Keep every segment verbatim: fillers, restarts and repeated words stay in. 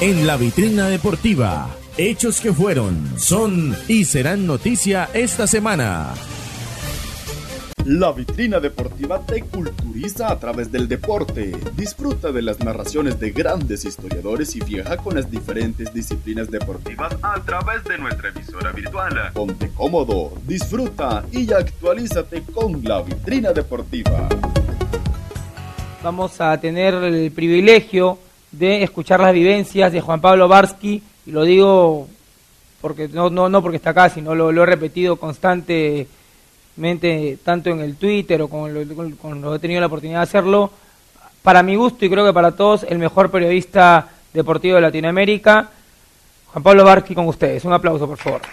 En la vitrina deportiva, hechos que fueron, son y serán noticia esta semana. La vitrina deportiva te culturiza a través del deporte. Disfruta de las narraciones de grandes historiadores y viaja con las diferentes disciplinas deportivas a través de nuestra emisora virtual. Ponte cómodo, disfruta y actualízate con la vitrina deportiva. Vamos a tener el privilegio de escuchar las vivencias de Juan Pablo Barsky, y lo digo porque no, no, no porque está acá, sino lo, lo he repetido constantemente, tanto en el Twitter o cuando lo, cuando he tenido la oportunidad de hacerlo. Para mi gusto y creo que para todos, el mejor periodista deportivo de Latinoamérica, Juan Pablo Barsky, con ustedes. Un aplauso, por favor.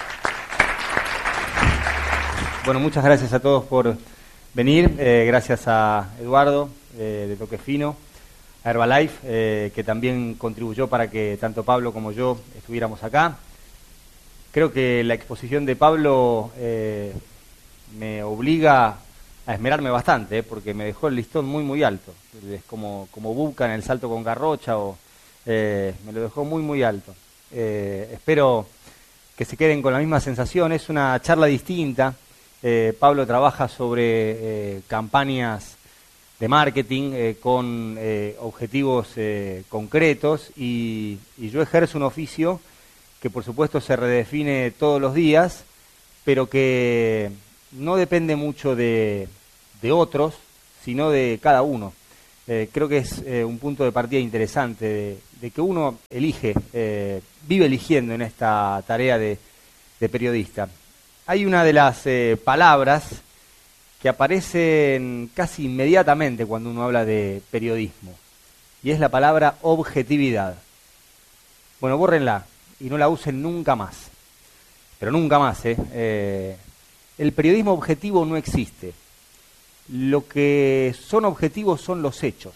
Bueno, muchas gracias a todos por venir. Eh, gracias a Eduardo eh, de Toque Fino, a Herbalife, eh, que también contribuyó para que tanto Pablo como yo estuviéramos acá. Creo que la exposición de Pablo eh, me obliga a esmerarme bastante, eh, porque me dejó el listón muy muy alto. Es como, como Buca en el salto con Garrocha, o, eh, me lo dejó muy muy alto. Eh, espero que se queden con la misma sensación. Es una charla distinta. Eh, Pablo trabaja sobre eh, campañas de marketing eh, con eh, objetivos eh, concretos, y, y yo ejerzo un oficio que por supuesto se redefine todos los días, pero que no depende mucho de, de otros, sino de cada uno. Eh, creo que es eh, un punto de partida interesante de, de que uno elige, eh, vive eligiendo en esta tarea de, de periodista. Hay una de las eh, palabras que aparecen casi inmediatamente cuando uno habla de periodismo, y es la palabra objetividad. Bueno, bórrenla y no la usen nunca más, pero nunca más, ¿eh? Eh, el periodismo objetivo no existe. Lo que son objetivos son los hechos.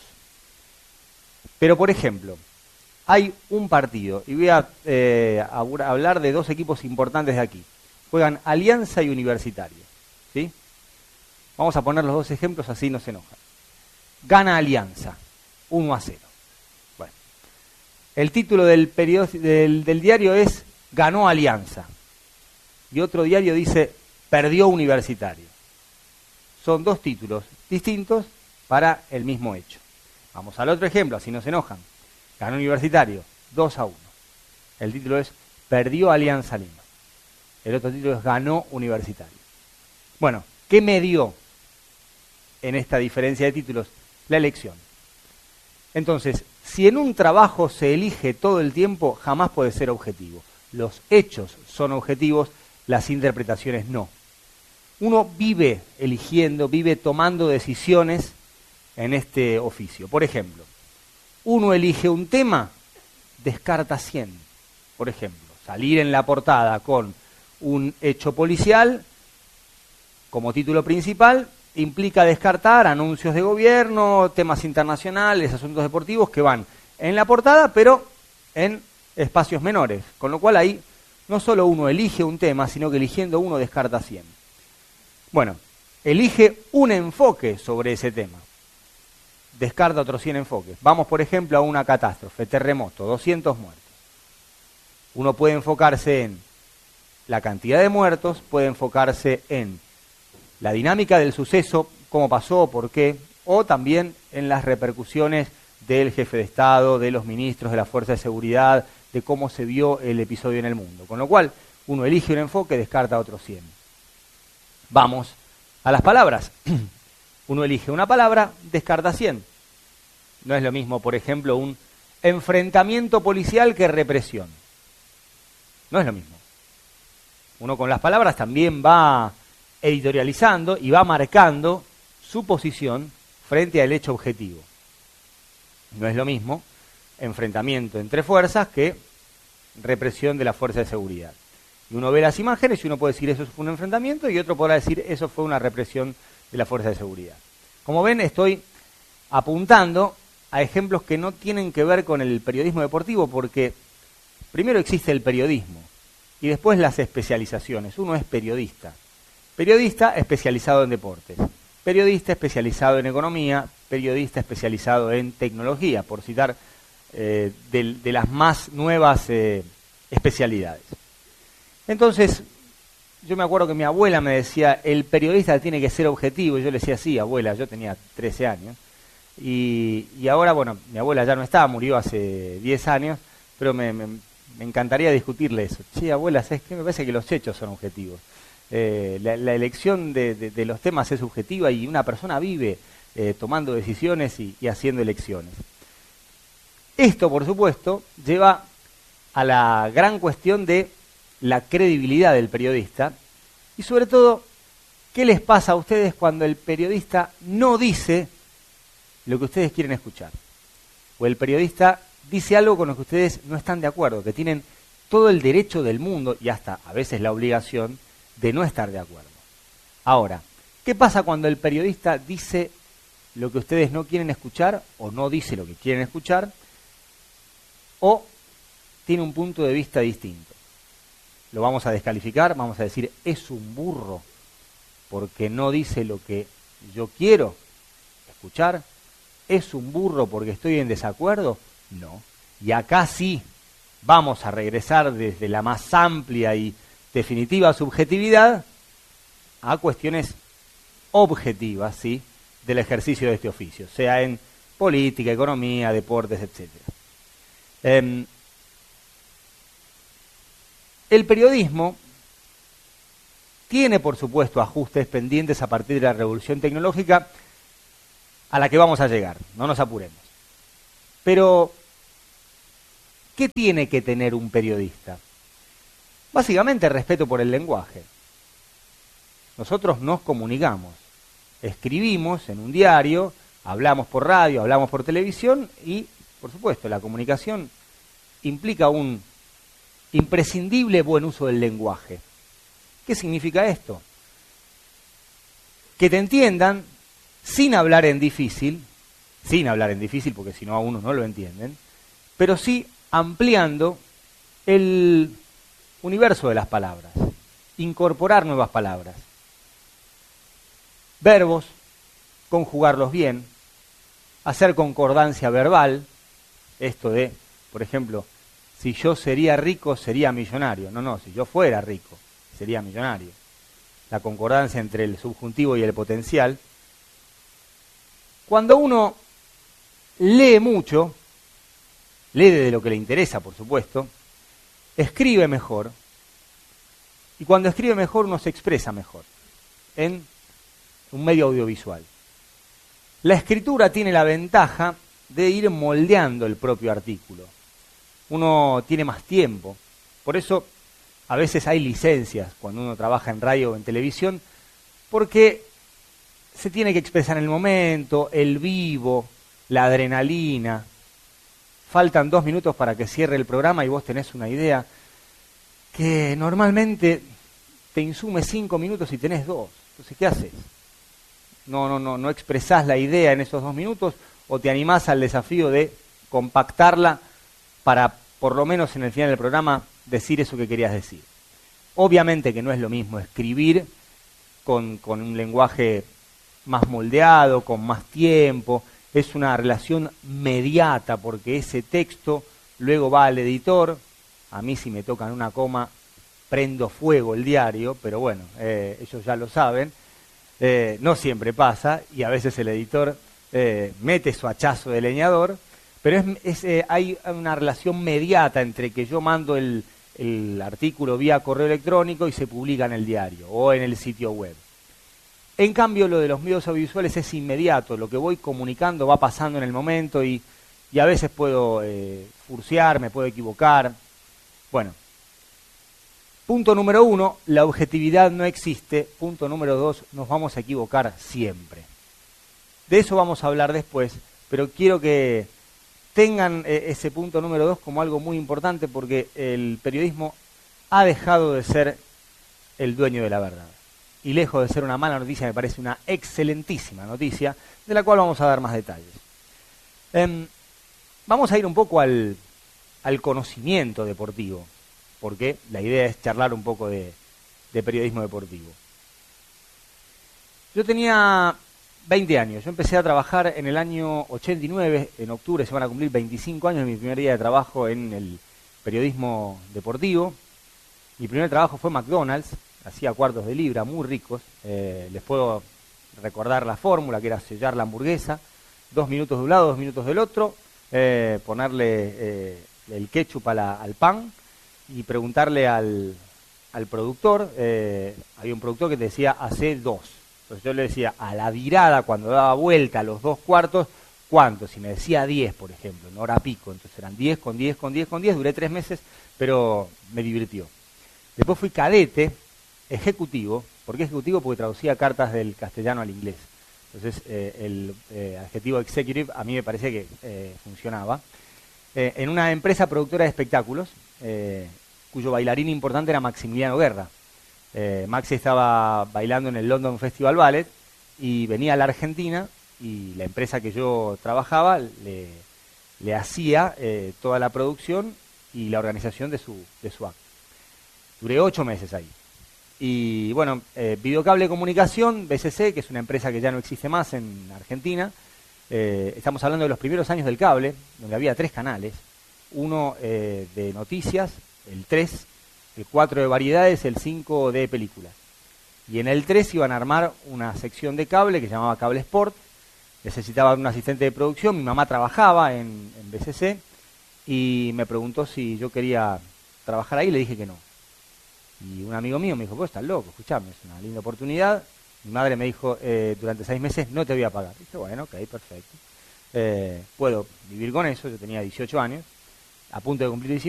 Pero, por ejemplo, hay un partido, y voy a eh, a hablar de dos equipos importantes de aquí. Juegan Alianza y Universitario, ¿sí? Vamos a poner los dos ejemplos, así no se enojan. Gana Alianza, uno a cero. Bueno, el título del, period- del, del diario es Ganó Alianza. Y otro diario dice Perdió Universitario. Son dos títulos distintos para el mismo hecho. Vamos al otro ejemplo, así no se enojan. Ganó Universitario, dos a uno. El título es Perdió Alianza Lima. El otro título es Ganó Universitario. Bueno, ¿qué me dio en esta diferencia de títulos? La elección. Entonces, si en un trabajo se elige todo el tiempo, jamás puede ser objetivo. Los hechos son objetivos, las interpretaciones no. Uno vive eligiendo, vive tomando decisiones en este oficio. Por ejemplo, uno elige un tema, descarta cien. Por ejemplo, salir en la portada con un hecho policial como título principal implica descartar anuncios de gobierno, temas internacionales, asuntos deportivos que van en la portada, pero en espacios menores. Con lo cual ahí no solo uno elige un tema, sino que eligiendo uno descarta cien. Bueno, elige un enfoque sobre ese tema, descarta otros cien enfoques. Vamos, por ejemplo, a una catástrofe, terremoto, doscientos muertos. Uno puede enfocarse en la cantidad de muertos, puede enfocarse en la dinámica del suceso, cómo pasó, por qué, o también en las repercusiones del jefe de Estado, de los ministros, de la Fuerza de Seguridad, de cómo se vio el episodio en el mundo. Con lo cual, uno elige un enfoque, descarta otros cien. Vamos a las palabras. Uno elige una palabra, descarta cien. No es lo mismo, por ejemplo, un enfrentamiento policial que represión. No es lo mismo. Uno con las palabras también va editorializando y va marcando su posición frente al hecho objetivo. No es lo mismo enfrentamiento entre fuerzas que represión de la fuerza de seguridad. Y uno ve las imágenes y uno puede decir eso fue un enfrentamiento, y otro podrá decir eso fue una represión de la fuerza de seguridad. Como ven, estoy apuntando a ejemplos que no tienen que ver con el periodismo deportivo, porque primero existe el periodismo y después las especializaciones. Uno es periodista. Periodista especializado en deportes, periodista especializado en economía, periodista especializado en tecnología, por citar eh, de, de las más nuevas eh, especialidades. Entonces, yo me acuerdo que mi abuela me decía, el periodista tiene que ser objetivo, y yo le decía, sí, abuela, yo tenía trece años, y, y ahora, bueno, mi abuela ya no está, murió hace diez años, pero me, me, me encantaría discutirle eso. Sí, abuela, ¿sabes qué? Me parece que los hechos son objetivos. Eh, la, la elección de, de, de los temas es subjetiva y una persona vive eh, tomando decisiones y, y haciendo elecciones. Esto, por supuesto, lleva a la gran cuestión de la credibilidad del periodista y, sobre todo, ¿qué les pasa a ustedes cuando el periodista no dice lo que ustedes quieren escuchar? O el periodista dice algo con lo que ustedes no están de acuerdo, que tienen todo el derecho del mundo y hasta a veces la obligación de no estar de acuerdo. Ahora, ¿qué pasa cuando el periodista dice lo que ustedes no quieren escuchar o no dice lo que quieren escuchar o tiene un punto de vista distinto? Lo vamos a descalificar, vamos a decir, es un burro porque no dice lo que yo quiero escuchar. ¿Es un burro porque estoy en desacuerdo? No. Y acá sí vamos a regresar desde la más amplia y definitiva subjetividad a cuestiones objetivas, ¿sí?, del ejercicio de este oficio, sea en política, economía, deportes, etcétera. Eh, el periodismo tiene, por supuesto, ajustes pendientes a partir de la revolución tecnológica a la que vamos a llegar, no nos apuremos. Pero, ¿qué tiene que tener un periodista? Básicamente, respeto por el lenguaje. Nosotros nos comunicamos, escribimos en un diario, hablamos por radio, hablamos por televisión y, por supuesto, la comunicación implica un imprescindible buen uso del lenguaje. ¿Qué significa esto? Que te entiendan sin hablar en difícil, sin hablar en difícil porque si no a uno no lo entienden, pero sí ampliando el universo de las palabras, incorporar nuevas palabras, verbos, conjugarlos bien, hacer concordancia verbal, esto de, por ejemplo, si yo sería rico, sería millonario. No, no, si yo fuera rico, sería millonario. La concordancia entre el subjuntivo y el potencial. Cuando uno lee mucho, lee de lo que le interesa, por supuesto, escribe mejor, y cuando escribe mejor uno se expresa mejor en un medio audiovisual. La escritura tiene la ventaja de ir moldeando el propio artículo. Uno tiene más tiempo, por eso a veces hay licencias cuando uno trabaja en radio o en televisión, porque se tiene que expresar en el momento, el vivo, la adrenalina. Faltan dos minutos para que cierre el programa y vos tenés una idea que normalmente te insume cinco minutos y tenés dos. Entonces, ¿qué haces? No, no, no, no expresás la idea en esos dos minutos o te animás al desafío de compactarla para, por lo menos en el final del programa, decir eso que querías decir. Obviamente que no es lo mismo escribir con, con un lenguaje más moldeado, con más tiempo. Es una relación mediata porque ese texto luego va al editor. A mí si me tocan una coma prendo fuego el diario, pero bueno, eh, ellos ya lo saben. Eh, no siempre pasa y a veces el editor eh, mete su hachazo de leñador, pero es, es, eh, hay una relación mediata entre que yo mando el, el artículo vía correo electrónico y se publica en el diario o en el sitio web. En cambio, lo de los medios audiovisuales es inmediato, lo que voy comunicando va pasando en el momento y, y a veces puedo eh, furciar, me puedo equivocar. Bueno, punto número uno, la objetividad no existe. Punto número dos, nos vamos a equivocar siempre. De eso vamos a hablar después, pero quiero que tengan eh, ese punto número dos como algo muy importante porque el periodismo ha dejado de ser el dueño de la verdad. Y lejos de ser una mala noticia, me parece una excelentísima noticia, de la cual vamos a dar más detalles. Eh, vamos a ir un poco al, al conocimiento deportivo, porque la idea es charlar un poco de, de periodismo deportivo. Yo tenía veinte años. Yo empecé a trabajar en el año ochenta y nueve, en octubre se van a cumplir veinticinco años de mi primer día de trabajo en el periodismo deportivo. Mi primer trabajo fue McDonald's, hacía cuartos de libra muy ricos. Eh, les puedo recordar la fórmula, que era sellar la hamburguesa, dos minutos de un lado, dos minutos del otro, eh, ponerle eh, el ketchup a la, al pan y preguntarle al, al productor, eh, había un productor que te decía, hace dos. Entonces yo le decía, a la virada, cuando daba vuelta a los dos cuartos, ¿cuánto? Si me decía diez, por ejemplo, en hora pico, entonces eran diez con diez con diez con diez, duré tres meses, pero me divirtió. Después fui cadete, ejecutivo. ¿Por qué ejecutivo? Porque traducía cartas del castellano al inglés. Entonces eh, el eh, adjetivo executive a mí me parecía que eh, funcionaba. Eh, en una empresa productora de espectáculos, eh, cuyo bailarín importante era Maximiliano Guerra. Eh, Maxi estaba bailando en el London Festival Ballet y venía a la Argentina y la empresa que yo trabajaba le, le hacía eh, toda la producción y la organización de su, de su acto. Duré ocho meses ahí. Y bueno, eh, Videocable Comunicación, B C C, que es una empresa que ya no existe más en Argentina. Eh, estamos hablando de los primeros años del cable, donde había tres canales. Uno eh, de noticias, el tres, el cuatro de variedades, el cinco de películas. Y en el tres iban a armar una sección de cable que se llamaba Cable Sport. Necesitaban un asistente de producción, mi mamá trabajaba en, en B C C y me preguntó si yo quería trabajar ahí, le dije que no. Y un amigo mío me dijo, vos estás loco, escuchame, es una linda oportunidad. Mi madre me dijo, eh, durante seis meses no te voy a pagar. Dije, bueno, ok, perfecto. Eh, puedo vivir con eso, yo tenía dieciocho años, a punto de cumplir diecinueve.